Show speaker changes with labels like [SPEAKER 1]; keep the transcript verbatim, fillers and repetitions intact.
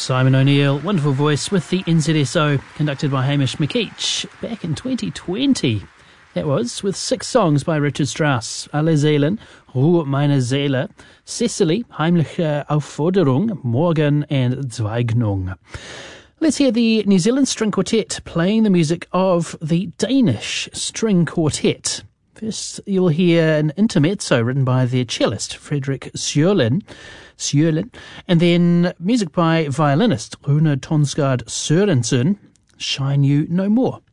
[SPEAKER 1] Simon O'Neill, wonderful voice with the N Z S O, conducted by Hamish McKeach back in twenty twenty. That was with six songs by Richard Strauss: Alle Seelen, Ruhe meine Seele, Cecily, Heimliche Aufforderung, Morgen and Zweignung. Let's hear the New Zealand String Quartet playing the music of the Danish String Quartet. First, you'll hear an intermezzo written by their cellist, Frederick Sjölin, Sjölin, and then music by violinist Rune Tonsgaard Sørensen, Shine You No More.